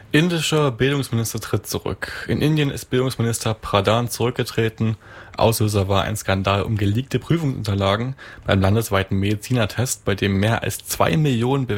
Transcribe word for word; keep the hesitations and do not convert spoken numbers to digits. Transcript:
Indischer Bildungsminister tritt zurück. In Indien ist Bildungsminister Pradhan zurückgetreten. Auslöser war ein Skandal um geleakte Prüfungsunterlagen beim landesweiten Medizinertest, bei dem mehr als zwei Millionen